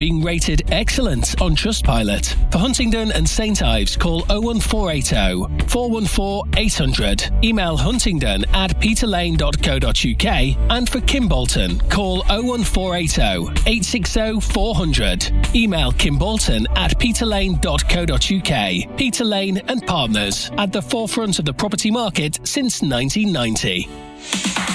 Being rated excellent on Trustpilot. For Huntingdon and St Ives, call 01480 414 800. Email huntingdon@peterlane.co.uk. And for Kimbolton, call 01480 860 400. Email kimbolton@peterlane.co.uk. Peter Lane and Partners, at the forefront of the property market since 1990.